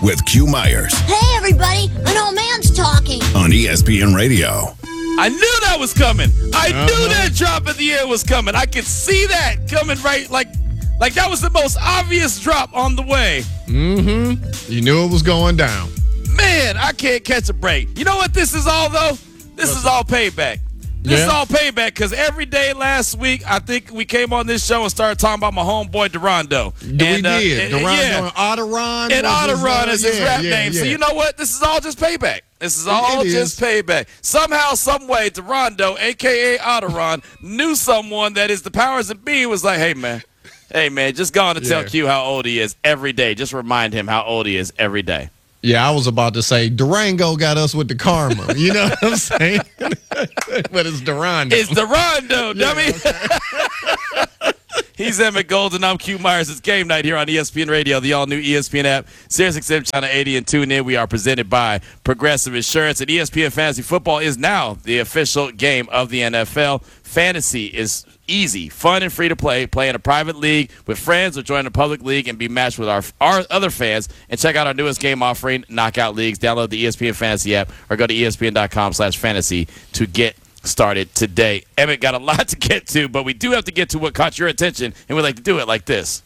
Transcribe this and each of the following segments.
with Q Myers. Hey, everybody, an old man's talking. On ESPN Radio. I knew that was coming. I knew that drop at the end was coming. I could see that coming right, like that was the most obvious drop on the way. Mm-hmm. You knew it was going down. Man, I can't catch a break. You know what this is all, though? This is all payback. This is all payback because every day last week, I think we came on this show and started talking about my homeboy, Durando. We did. Durando and Otteron. And Otteron is his rap name. So you know what? This is all just payback. This is all just payback. Somehow, some way, Durando, a.k.a. Otteron, knew someone that is the powers that be, was like, hey, man, just go on and tell Q how old he is every day. Just remind him how old he is every day. Yeah, I was about to say Durango got us with the karma. You know what I'm saying? But it's Durando. It's Durando, dummy. Okay. He's Emmett Golden. I'm Q Myers. It's game night here on ESPN Radio, the all-new ESPN app, SiriusXM Channel 80, and tune in. We are presented by Progressive Insurance. And ESPN Fantasy Football is now the official game of the NFL. Fantasy is easy, fun, and free to play. Play in a private league with friends or join a public league and be matched with our other fans. And check out our newest game offering, Knockout Leagues. Download the ESPN Fantasy app or go to ESPN.com/fantasy to get started today. Emmett got a lot to get to, but we do have to get to what caught your attention, and we like to do it like this.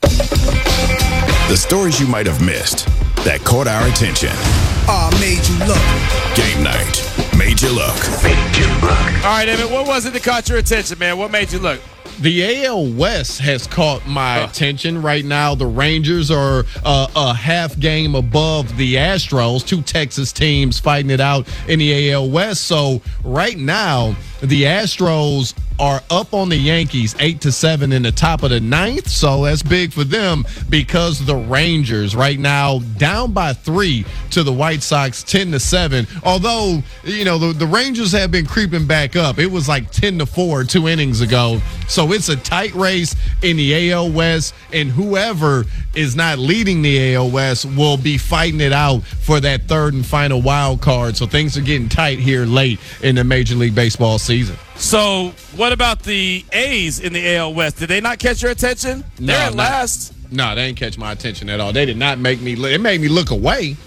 The stories you might have missed that caught our attention. Made you look. Game night. Made you look. Made you look. All right, Emmett, what was it that caught your attention, man? What made you look? The AL West has caught my attention right now. The Rangers are a half game above the Astros, two Texas teams fighting it out in the AL West. So right now, the Astros are up on the Yankees 8-7 in the top of the ninth. So that's big for them because the Rangers right now down by 3 to the White Sox 10-7. Although, you know, the Rangers have been creeping back up. It was like 10-4 2 innings ago. So it's a tight race in the AL West, and whoever is not leading the AL West will be fighting it out for that third and final wild card. So things are getting tight here late in the Major League Baseball season. So what about the A's in the AL West? Did they not catch your attention? They're at last. No, they didn't catch my attention at all. They did not make me look. It made me look away.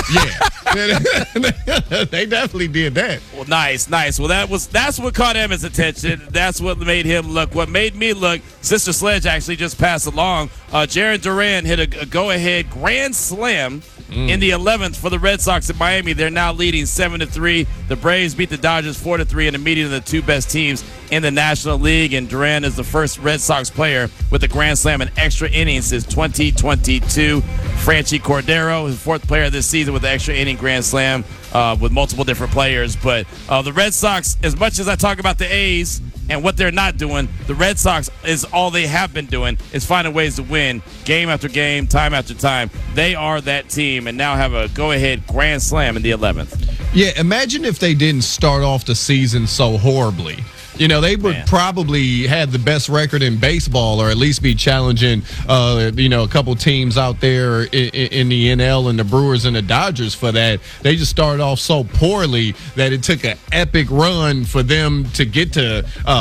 Yeah. They definitely did that. Well, nice. Well, that's what caught Emmett's attention. That's what made him look. What made me look, Sister Sledge actually just passed along. Jarren Duran hit a go-ahead grand slam in the 11th for the Red Sox in Miami. They're now leading 7-3. The Braves beat the Dodgers 4-3 and immediately the two best teams in the National League. And Duran is the first Red Sox player with a grand slam in extra innings since 2022. Franchi Cordero is the fourth player this season with the extra inning grand slam with multiple different players. But the Red Sox, as much as I talk about the A's and what they're not doing, the Red Sox is all they have been doing is finding ways to win game after game, time after time. They are that team and now have a go-ahead grand slam in the 11th. Yeah, imagine if they didn't start off the season so horribly. You know, they would probably have the best record in baseball, or at least be challenging, a couple teams out there in the NL and the Brewers and the Dodgers for that. They just started off so poorly that it took an epic run for them to get to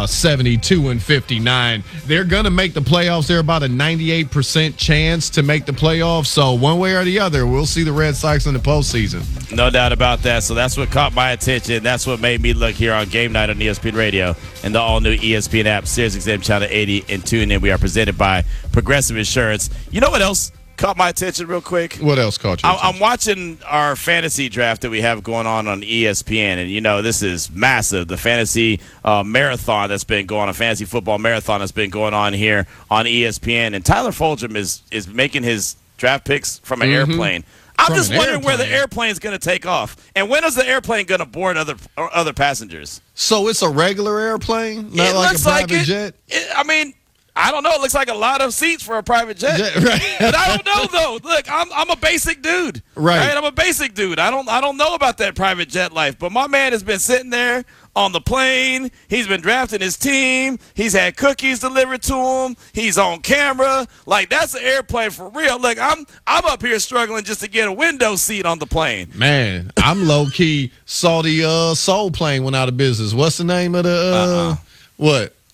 72-59. They're going to make the playoffs. They're about a 98% chance to make the playoffs. So one way or the other, we'll see the Red Sox in the postseason. No doubt about that. So that's what caught my attention. That's what made me look here on Game Night on ESPN Radio and the all-new ESPN app, SiriusXM Channel 80, and tune in. We are presented by Progressive Insurance. You know what else caught my attention real quick? What else caught your attention? I'm watching our fantasy draft that we have going on ESPN, and, you know, this is massive. The fantasy marathon that's been going on, fantasy football marathon that's been going on here on ESPN, and Tyler Fulgham is making his draft picks from an airplane. I'm just wondering where the airplane is going to take off, and when is the airplane going to board other passengers? So it's a regular airplane, not like a private jet? I mean, I don't know. It looks like a lot of seats for a private jet. Right. But I don't know, though. Look, I'm a basic dude. Right? I'm a basic dude. I don't know about that private jet life. But my man has been sitting there on the plane. He's been drafting his team. He's had cookies delivered to him. He's on camera. Like, that's an airplane for real. Look, I'm up here struggling just to get a window seat on the plane. Man, I'm low-key. Saudi Soul plane went out of business. What's the name of the what?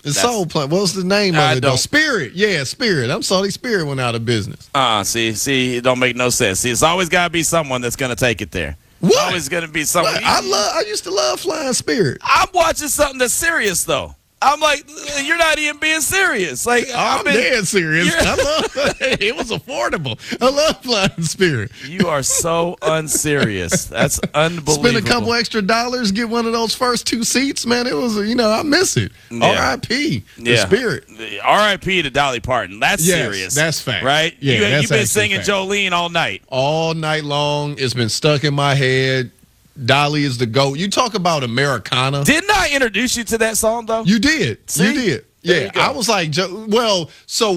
The Soul Plane. What's the name of it, though? Spirit. Yeah, Spirit. I'm sorry, Spirit went out of business. See, it don't make no sense. See, it's always got to be someone that's going to take it there. What? It's always going to be someone. I used to love Flying Spirit. I'm watching something that's serious, though. I'm like, you're not even being serious. Like, I'm dead serious. I love it. Was affordable. I love Flying Spirit. You are so unserious. That's unbelievable. Spend a couple extra dollars, get one of those first 2 seats, man. It was, I miss it. Yeah. R.I.P. The Spirit. R.I.P. to Dolly Parton. That's serious. That's fact. Right? Yeah, you've been singing Jolene all night. All night long. It's been stuck in my head. Dolly is the GOAT. You talk about Americana. Didn't I introduce you to that song, though? You did. See? You did. Yeah, I was like, well, so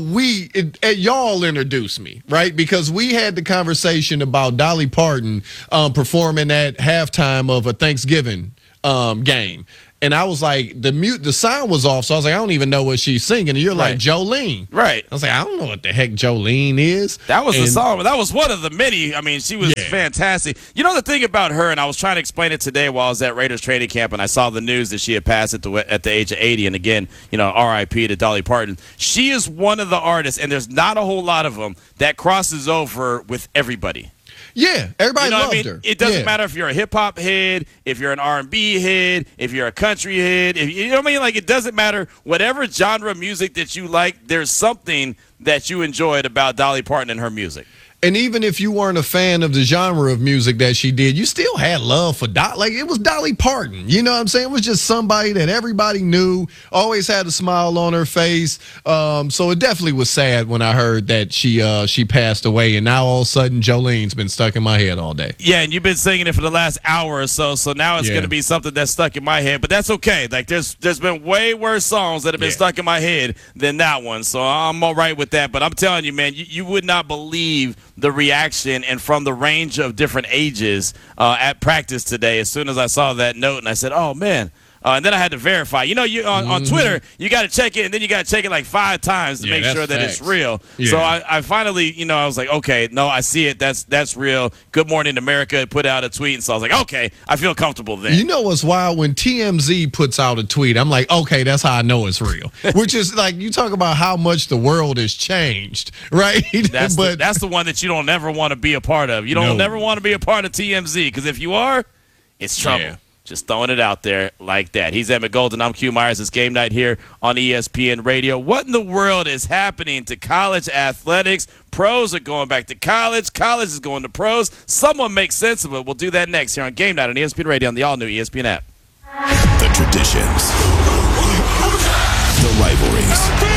y'all introduced me, right? Because we had the conversation about Dolly Parton performing at halftime of a Thanksgiving game. And I was like, the sound was off, so I was like, I don't even know what she's singing. And you're like, Jolene. Right. I was like, I don't know what the heck Jolene is. That was the song. That was one of the many. I mean, she was fantastic. You know the thing about her, and I was trying to explain it today while I was at Raiders training camp, and I saw the news that she had passed at the age of 80. And again, R.I.P. to Dolly Parton. She is one of the artists, and there's not a whole lot of them that crosses over with everybody. Yeah, everybody loved her. It doesn't matter if you're a hip-hop head, if you're an R&B head, if you're a country head. You know what I mean? Like, it doesn't matter. Whatever genre of music that you like, there's something that you enjoyed about Dolly Parton and her music. And even if you weren't a fan of the genre of music that she did, you still had love for Like, it was Dolly Parton. You know what I'm saying? It was just somebody that everybody knew, always had a smile on her face. So it definitely was sad when I heard that she passed away. And now all of a sudden, Jolene's been stuck in my head all day. Yeah, and you've been singing it for the last hour or so. So now it's going to be something that's stuck in my head. But that's okay. Like, there's been way worse songs that have been stuck in my head than that one. So I'm all right with that. But I'm telling you, man, you would not believe the reaction and from the range of different ages at practice today as soon as I saw that note, and I said, oh, man. And then I had to verify. You on Twitter, you got to check it, and then you got to check it like 5 times to make sure that it's real. Yeah. So I finally, I was like, okay, no, I see it. That's real. Good Morning America put out a tweet, and so I was like, okay, I feel comfortable then. You know what's wild? When TMZ puts out a tweet, I'm like, okay, that's how I know it's real. Which is like, you talk about how much the world has changed, right? That's the one that you don't ever want to be a part of. You don't never want to be a part of TMZ, because if you are, it's trouble. Yeah. Just throwing it out there like that. He's Emmett Golden. I'm Q Myers. It's Game Night here on ESPN Radio. What in the world is happening to college athletics? Pros are going back to college. College is going to pros. Someone make sense of it. We'll do that next here on Game Night on ESPN Radio on the all-new ESPN app. The traditions. The rivalries.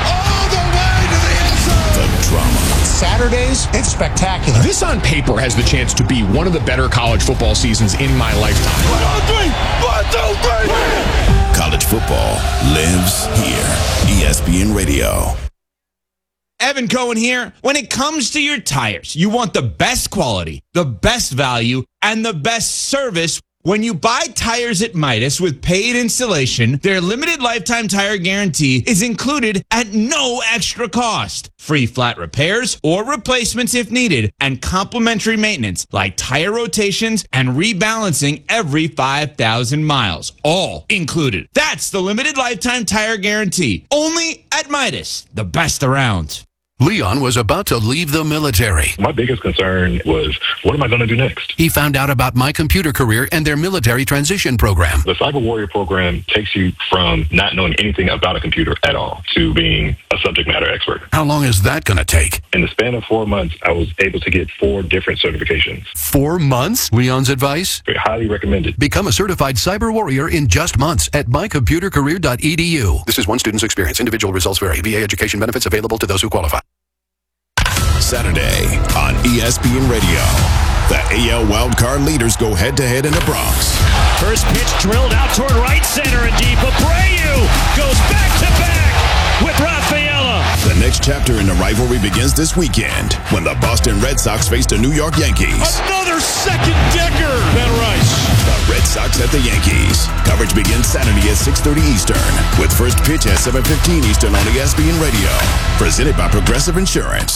The drama. Saturdays, it's spectacular. This on paper has the chance to be one of the better college football seasons in my lifetime. 1, 2, 3. College football lives here. ESPN Radio. Evan Cohen here. When it comes to your tires, you want the best quality, the best value, and the best service. When you buy tires at Midas with paid installation, their limited lifetime tire guarantee is included at no extra cost. Free flat repairs or replacements if needed, and complimentary maintenance like tire rotations and rebalancing every 5,000 miles. All included. That's the limited lifetime tire guarantee. Only at Midas, the best around. Leon was about to leave the military. My biggest concern was, what am I going to do next? He found out about My Computer Career and their military transition program. The Cyber Warrior program takes you from not knowing anything about a computer at all to being a subject matter expert. How long is that going to take? In the span of 4 months, I was able to get 4 different certifications. 4 months? Leon's advice? Highly recommended. Become a certified cyber warrior in just months at mycomputercareer.edu. This is one student's experience. Individual results vary. VA education benefits available to those who qualify. Saturday on ESPN Radio. The AL wildcard leaders go head-to-head in the Bronx. First pitch drilled out toward right center and deep. Abreu goes back-to-back with Rafaela. The next chapter in the rivalry begins this weekend when the Boston Red Sox face the New York Yankees. Another second-decker. Ben Rice. The Red Sox at the Yankees. Coverage begins Saturday at 6:30 Eastern with first pitch at 7:15 Eastern on ESPN Radio. Presented by Progressive Insurance.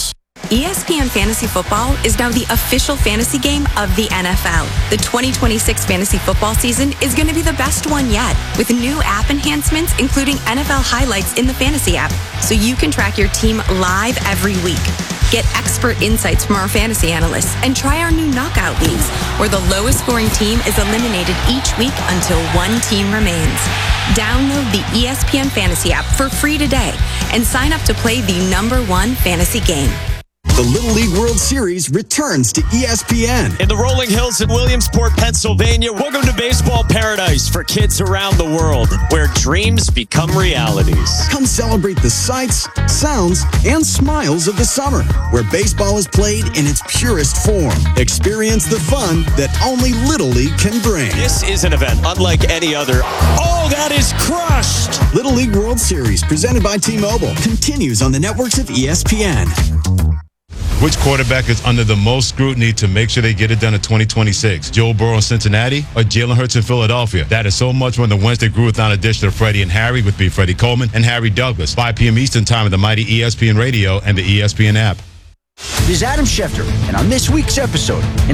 ESPN Fantasy Football is now the official fantasy game of the NFL. The 2026 fantasy football season is going to be the best one yet, with new app enhancements, including NFL highlights in the fantasy app, so you can track your team live every week. Get expert insights from our fantasy analysts and try our new knockout leagues, where the lowest scoring team is eliminated each week until one team remains. Download the ESPN Fantasy app for free today and sign up to play the #1 fantasy game. The Little League World Series returns to ESPN. In the rolling hills in Williamsport, Pennsylvania, welcome to baseball paradise for kids around the world, where dreams become realities. Come celebrate the sights, sounds, and smiles of the summer, where baseball is played in its purest form. Experience the fun that only Little League can bring. This is an event unlike any other. Oh, that is crushed! Little League World Series, presented by T-Mobile, continues on the networks of ESPN. Which quarterback is under the most scrutiny to make sure they get it done in 2026? Joe Burrow in Cincinnati or Jalen Hurts in Philadelphia? That is so much more than the Wednesday Groove Thon edition of Freddie and Harry with me, Freddie Coleman and Harry Douglas. 5 p.m. Eastern Time on the mighty ESPN Radio and the ESPN app. This is Adam Schefter, and on this week's episode,